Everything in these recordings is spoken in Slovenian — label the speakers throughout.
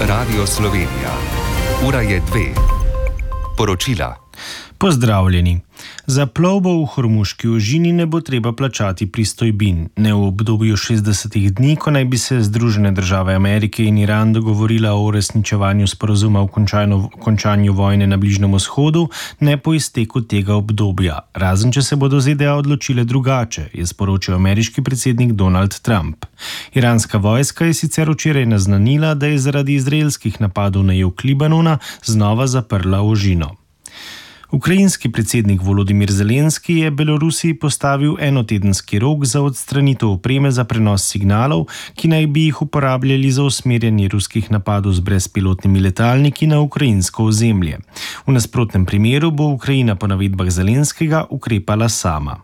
Speaker 1: Radio Slovenija. Ura je 2. Poročila.
Speaker 2: Pozdravljeni. Za plovbo v Hormuški ožini ne bo treba plačati pristojbin. Ne v obdobju 60 dni, ko naj bi se Združene države Amerike in Iran dogovorila o uresničevanju sporazuma o končanju vojne na Bližnjem vzhodu, ne po izteku tega obdobja. Razen če se bodo ZDA odločile drugače, je sporočil ameriški predsednik Donald Trump. Iranska vojska je sicer včeraj naznanila, da je zaradi izraelskih napadov na jug Libanona znova zaprla ožino. Ukrajinski predsednik Volodimir Zelenski je Belorusiji postavil enotedenski rok za odstranitev opreme za prenos signalov, ki naj bi jih uporabljali za usmerjanje ruskih napadov z brezpilotnimi letalniki na ukrajinsko ozemlje. V nasprotnem primeru bo Ukrajina po navedbah Zelenskega ukrepala sama.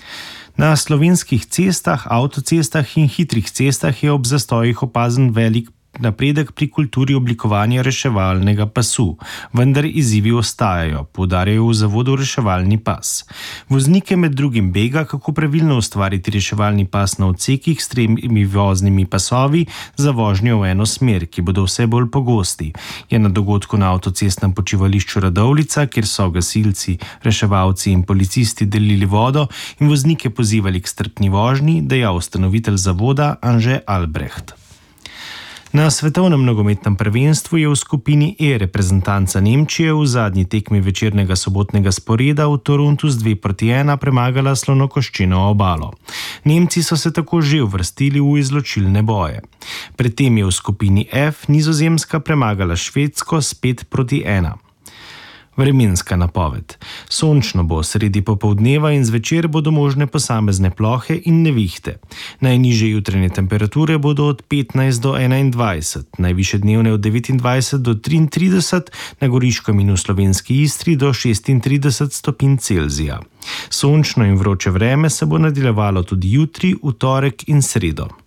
Speaker 2: Na slovenskih cestah, avtocestah in hitrih cestah je ob zastojih opazen velik napredek pri kulturi oblikovanja reševalnega pasu, vendar izzivi ostajajo, poudarjajo v zavodu Reševalni pas. Voznike med drugim bega, kako pravilno ustvariti reševalni pas na odsekih s 3 voznimi pasovi za vožnjo v eno smer, ki bodo vse bolj pogosti. Je na dogodku na avtocestnem počivališču Radovljica, kjer so gasilci, reševalci in policisti delili vodo in voznike pozivali k strpni vožnji, dejal ustanovitelj zavoda Anže Albrecht. Na svetovnem nogometnem prvenstvu je v skupini E reprezentanca Nemčije v zadnji tekmi večernega sobotnega sporeda v Torontu z 2-1 premagala Slonokoščeno obalo. Nemci so se tako že uvrstili v izločilne boje. Predtem je v skupini F Nizozemska premagala Švedsko s 5-1. Vremenska napoved. Sončno bo, sredi popoldneva in zvečer bodo možne posamezne plohe in nevihte. Najnižje jutranje temperature bodo od 15 do 21, najvišje dnevne od 29 do 33, na Goriškem in v slovenski Istri do 36 stopinj Celzija. Sončno in vroče vreme se bo nadaljevalo tudi jutri, v torek in sredo.